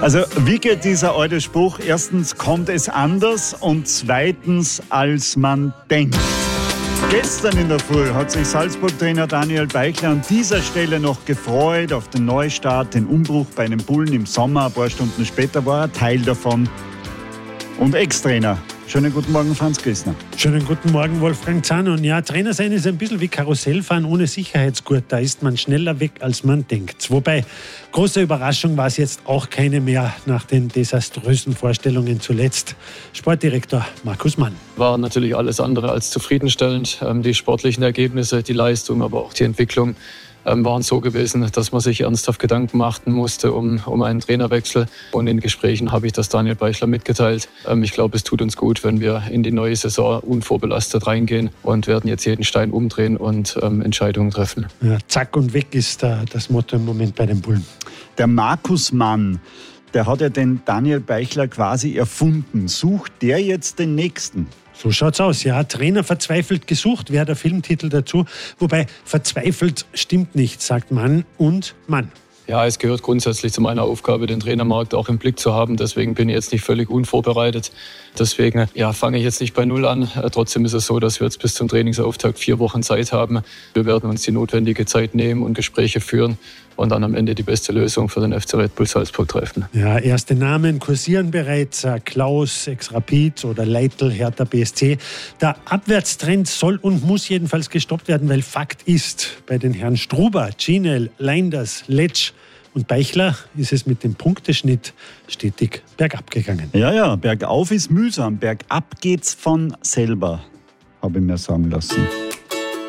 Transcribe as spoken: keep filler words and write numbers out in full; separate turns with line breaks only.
Also wie geht dieser alte Spruch? Erstens kommt es anders und zweitens als man denkt. Gestern in der Früh hat sich Salzburg-Trainer Daniel Beichler an dieser Stelle noch gefreut auf den Neustart, den Umbruch bei den Bullen im Sommer. Ein paar Stunden später war er Teil davon und Ex-Trainer. Schönen guten Morgen, Franz Grissner.
Schönen guten Morgen, Wolfgang Zahn. Und ja, Trainer sein ist ein bisschen wie Karussellfahren ohne Sicherheitsgurt. Da ist man schneller weg, als man denkt. Wobei, große Überraschung war es jetzt auch keine mehr nach den desaströsen Vorstellungen zuletzt. Sportdirektor Markus Mann.
War natürlich alles andere als zufriedenstellend. Die sportlichen Ergebnisse, die Leistung, aber auch die Entwicklung waren so gewesen, dass man sich ernsthaft Gedanken machen musste um, um einen Trainerwechsel. Und in Gesprächen habe ich das Daniel Beichler mitgeteilt. Ich glaube, es tut uns gut, wenn wir in die neue Saison unvorbelastet reingehen und werden jetzt jeden Stein umdrehen und ähm, Entscheidungen treffen.
Ja, zack und weg ist äh, das Motto im Moment bei den Bullen.
Der Markus Mann, der hat ja den Daniel Beichler quasi erfunden. Sucht der jetzt den Nächsten?
So schaut's aus, ja. Trainer verzweifelt gesucht, wäre der Filmtitel dazu. Wobei verzweifelt stimmt nicht, sagt Mann und Mann.
Ja, es gehört grundsätzlich zu meiner Aufgabe, den Trainermarkt auch im Blick zu haben. Deswegen bin ich jetzt nicht völlig unvorbereitet. Deswegen ja, fange ich jetzt nicht bei Null an. Trotzdem ist es so, dass wir jetzt bis zum Trainingsauftakt vier Wochen Zeit haben. Wir werden uns die notwendige Zeit nehmen und Gespräche führen und dann am Ende die beste Lösung für den F C Red Bull Salzburg treffen.
Ja, erste Namen kursieren bereits. Klaus, Ex-Rapid oder Leitl, Hertha B S C. Der Abwärtstrend soll und muss jedenfalls gestoppt werden, weil Fakt ist, bei den Herren Struber, Ginel, Leinders, Letsch und Beichler ist es mit dem Punkteschnitt stetig bergab gegangen.
Ja, ja, bergauf ist mühsam, bergab geht's von selber, habe ich mir sagen lassen.